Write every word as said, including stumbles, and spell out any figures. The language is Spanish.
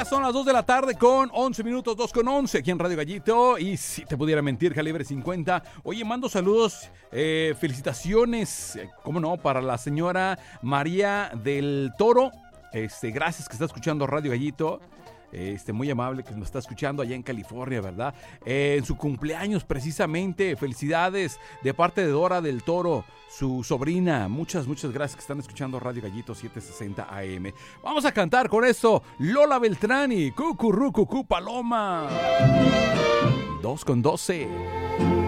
Ya son las dos de la tarde con once minutos, dos con once aquí en Radio Gallito. Y si te pudiera mentir, calibre cincuenta. Oye, mando saludos, eh, felicitaciones, eh, cómo no, para la señora María del Toro. Este, gracias que está escuchando Radio Gallito. Este, muy amable que nos está escuchando allá en California, ¿verdad? Eh, en su cumpleaños precisamente, felicidades de parte de Dora del Toro, su sobrina. Muchas, muchas gracias que están escuchando Radio Gallito setecientos sesenta A M. Vamos a cantar con esto, Lola Beltrán y Cucurru Cucú Paloma. dos con doce.